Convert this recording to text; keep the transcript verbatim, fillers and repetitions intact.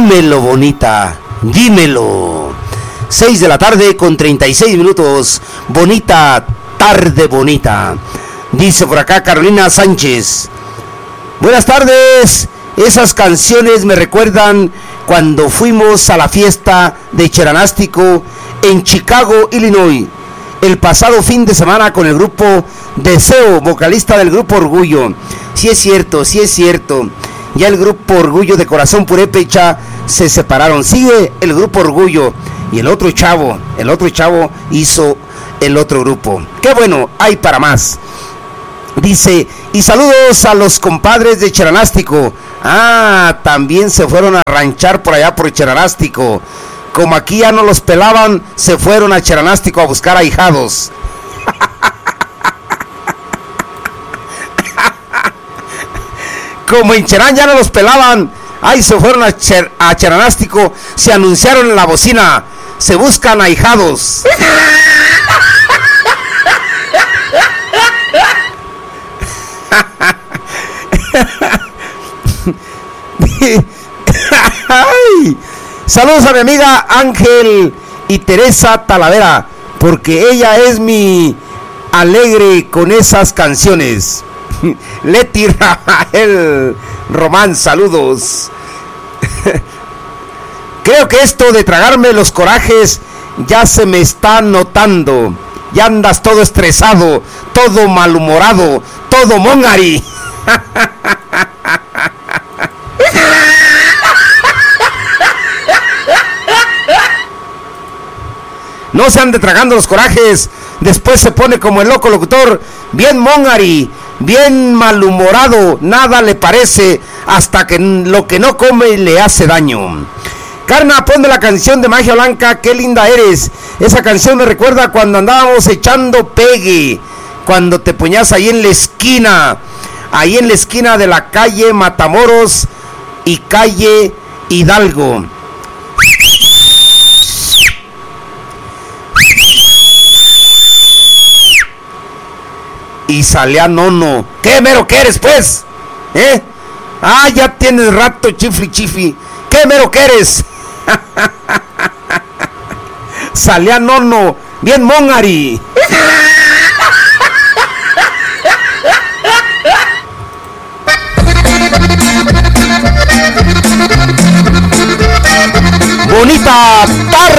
Dímelo, bonita, dímelo. seis de la tarde con treinta y seis minutos. Bonita tarde, bonita. Dice por acá Carolina Sánchez. Buenas tardes. Esas canciones me recuerdan cuando fuimos a la fiesta de Cheranástico en Chicago, Illinois, el pasado fin de semana con el grupo Deseo, vocalista del grupo Orgullo. Sí es cierto, sí es cierto. Ya el grupo Orgullo de Corazón Purépecha se separaron. Sigue el grupo Orgullo y el otro chavo, el otro chavo hizo el otro grupo. Qué bueno, hay para más. Dice, y saludos a los compadres de Cheranástico. Ah, también se fueron a ranchar por allá por Cheranástico. Como aquí ya no los pelaban, se fueron a Cheranástico a buscar ahijados. Como en Cherán ya no los pelaban, ahí se fueron a, Cher, a Cheranástico, se anunciaron en la bocina, se buscan ahijados. Ay, saludos a mi amiga Ángel y Teresa Talavera, porque ella es mi alegre con esas canciones. Leti Rafael Román, saludos. Creo que esto de tragarme los corajes ya se me está notando. Ya andas todo estresado, todo malhumorado, todo mongari. No se ande tragando los corajes. Después se pone como el loco locutor, bien mongari, bien malhumorado, nada le parece, hasta que lo que no come le hace daño. Carna, ponme la canción de Magia Blanca, qué linda eres. Esa canción me recuerda cuando andábamos echando pegue, cuando te ponías ahí en la esquina, ahí en la esquina de la calle Matamoros y calle Hidalgo. Y salía Nono. ¿Qué mero que eres, pues? ¿Eh? Ah, ya tienes rato, chifli chifli. ¿Qué mero que eres? Salía Nono. Bien mongari. Bonita tarde.